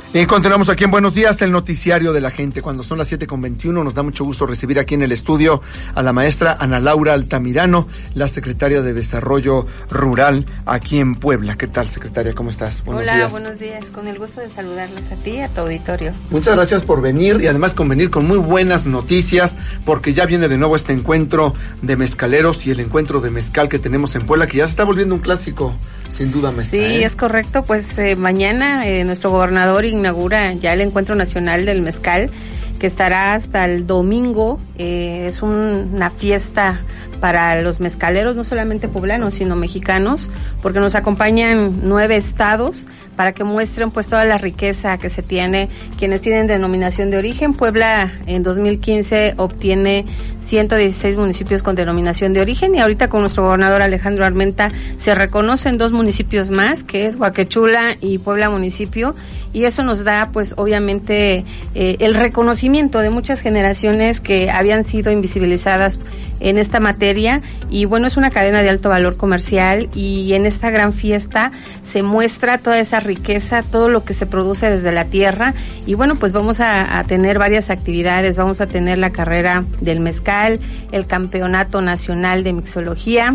Continuamos aquí en Buenos Días, el noticiario de la gente. Cuando son las 7:21, nos da mucho gusto recibir aquí en el estudio a la maestra Ana Laura Altamirano, la secretaria de Desarrollo Rural aquí en Puebla. ¿Qué tal, secretaria? ¿Cómo estás? Buenos días. Buenos días. Con el gusto de saludarlos a ti y a tu auditorio. Muchas gracias por venir y además con venir con muy buenas noticias, porque ya viene de nuevo este encuentro de mezcaleros y el encuentro de mezcal que tenemos en Puebla, que ya se está volviendo un clásico, sin duda, maestra. Sí, es correcto. Pues mañana nuestro gobernador inaugura ya el Encuentro Nacional del Mezcal, que estará hasta el domingo. Es una fiesta para los mezcaleros, no solamente poblanos, sino mexicanos, porque nos acompañan 9 estados para que muestren pues toda la riqueza que se tiene, quienes tienen denominación de origen. Puebla en 2015 obtiene 116 municipios con denominación de origen, y ahorita con nuestro gobernador Alejandro Armenta se reconocen 2 municipios más, que es Huaquechula y Puebla municipio, y eso nos da pues obviamente el reconocimiento de muchas generaciones que habían sido invisibilizadas en esta materia. Y bueno, es una cadena de alto valor comercial, y en esta gran fiesta se muestra toda esa riqueza, todo lo que se produce desde la tierra. Y bueno, pues vamos a tener varias actividades. Vamos a tener la carrera del mezcal, el campeonato nacional de mixología,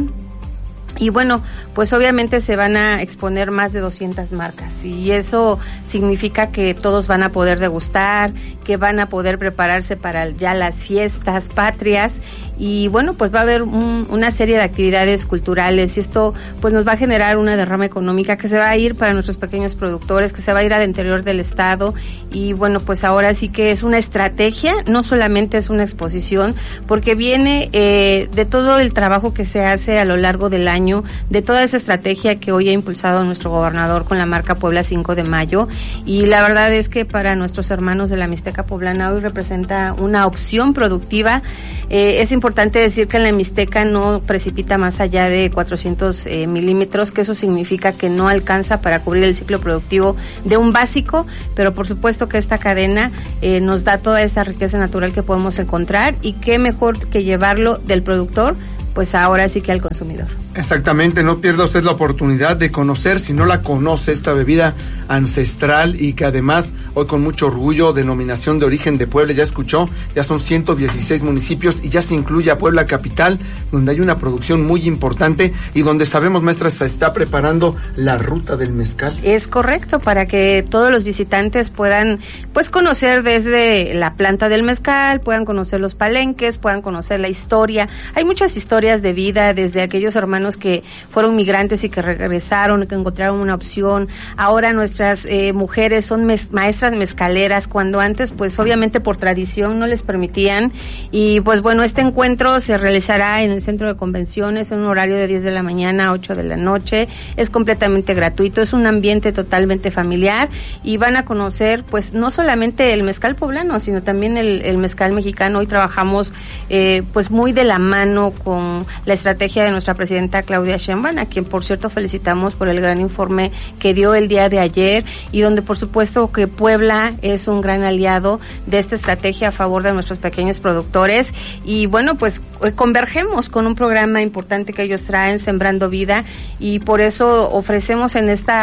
y bueno, pues obviamente se van a exponer más de 200 marcas, y eso significa que todos van a poder degustar, que van a poder prepararse para ya las fiestas patrias. Y bueno, pues va a haber una serie de actividades culturales, y esto pues nos va a generar una derrama económica que se va a ir para nuestros pequeños productores, que se va a ir al interior del estado. Y bueno, pues ahora sí que es una estrategia, no solamente es una exposición, porque viene de todo el trabajo que se hace a lo largo del año, de toda esa estrategia que hoy ha impulsado nuestro gobernador con la marca Puebla 5 de mayo. Y la verdad es que para nuestros hermanos de la Mixteca poblana hoy representa una opción productiva. Es importante decir que en la Mixteca no precipita más allá de 400 milímetros, que eso significa que no alcanza para cubrir el ciclo productivo de un básico, pero por supuesto que esta cadena nos da toda esa riqueza natural que podemos encontrar, y qué mejor que llevarlo del productor pues ahora sí que al consumidor. Exactamente, no pierda usted la oportunidad de conocer, si no la conoce, esta bebida ancestral, y que además hoy con mucho orgullo, denominación de origen de Puebla, ya escuchó, ya son 116 municipios y ya se incluye a Puebla capital, donde hay una producción muy importante y donde sabemos, maestra, se está preparando la ruta del mezcal. Es correcto, para que todos los visitantes puedan pues conocer desde la planta del mezcal, puedan conocer los palenques, puedan conocer la historia. Hay muchas historias de vida, desde aquellos hermanos que fueron migrantes y que regresaron, que encontraron una opción. Ahora nuestras mujeres son maestras mezcaleras, cuando antes pues obviamente por tradición no les permitían. Y pues bueno, este encuentro se realizará en el centro de convenciones en un horario de 10 de la mañana a 8 de la noche. Es completamente gratuito, es un ambiente totalmente familiar, y van a conocer pues no solamente el mezcal poblano, sino también el mezcal mexicano. Hoy trabajamos pues muy de la mano con la estrategia de nuestra presidenta Claudia Sheinbaum, a quien por cierto felicitamos por el gran informe que dio el día de ayer, y donde por supuesto que Puebla es un gran aliado de esta estrategia a favor de nuestros pequeños productores. Y bueno, pues convergemos con un programa importante que ellos traen, Sembrando Vida, y por eso ofrecemos en este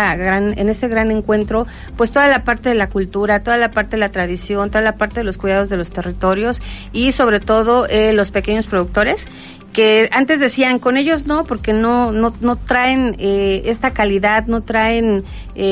gran encuentro pues toda la parte de la cultura, toda la parte de la tradición, toda la parte de los cuidados de los territorios, y sobre todo los pequeños productores, que antes decían con ellos no, porque no traen esta calidad, no traen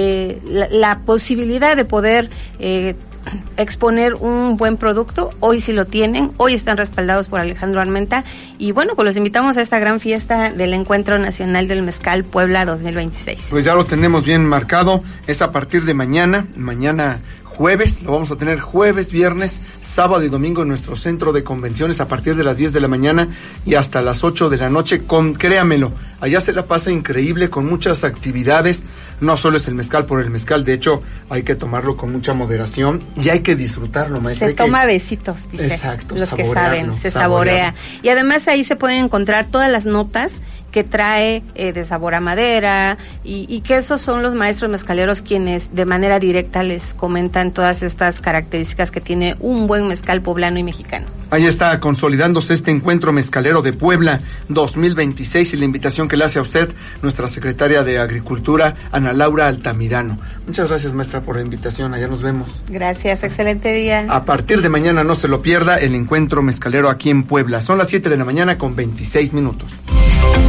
la posibilidad de poder exponer un buen producto. Hoy sí lo tienen, hoy están respaldados por Alejandro Armenta, y bueno, pues los invitamos a esta gran fiesta del Encuentro Nacional del Mezcal Puebla 2026. Pues ya lo tenemos bien marcado, es a partir de mañana jueves, lo vamos a tener jueves, viernes, sábado y domingo en nuestro centro de convenciones a partir de las 10 de la mañana y hasta las 8 de la noche. Créamelo, allá se la pasa increíble con muchas actividades. No solo es el mezcal por el mezcal, de hecho hay que tomarlo con mucha moderación y hay que disfrutarlo, maestra. Se toma besitos, dice. Exacto, los que saben, se saborea. Y además ahí se pueden encontrar todas las notas que trae de sabor a madera, y que esos son los maestros mezcaleros quienes de manera directa les comentan todas estas características que tiene un buen mezcal poblano y mexicano. Ahí está consolidándose este encuentro mezcalero de Puebla 2026 y la invitación que le hace a usted nuestra secretaria de Agricultura, Ana Laura Altamirano. Muchas gracias, maestra, por la invitación. Allá nos vemos. Gracias, excelente día. A partir de mañana no se lo pierda el encuentro mezcalero aquí en Puebla. Son las 7 de la mañana con 26 minutos.